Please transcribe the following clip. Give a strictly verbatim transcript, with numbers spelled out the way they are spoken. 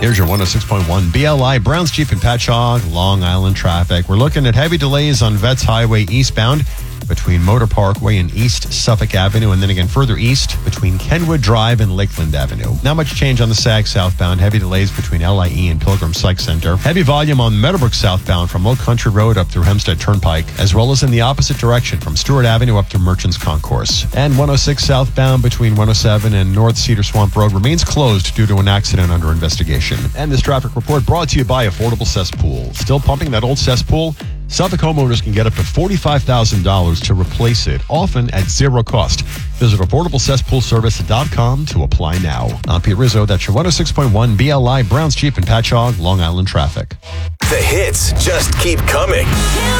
Here's your one oh six point one B L I Browns Jeep and Patchogue, Long Island traffic. We're looking at heavy delays on Vets Highway eastbound between Motor Parkway and East Suffolk Avenue, and then again further east between Kenwood Drive and Lakeland Avenue. Not much change on the Sag southbound. Heavy delays between L I E and Pilgrim Psych Center. Heavy volume on Meadowbrook southbound from Oak Country Road up through Hempstead Turnpike, as well as in the opposite direction from Stewart Avenue up through Merchants Concourse. And one oh six southbound between one oh seven and North Cedar Swamp Road remains closed due to an accident under investigation. And this traffic report brought to you by Affordable Cesspool. Still pumping that old cesspool? Suffolk homeowners can get up to forty-five thousand dollars to replace it, often at zero cost. Visit affordable cesspool service dot com to apply now. I'm Pete Rizzo. That's your one oh six point one B L I Browns Jeep and Patchogue, Long Island traffic. The hits just keep coming.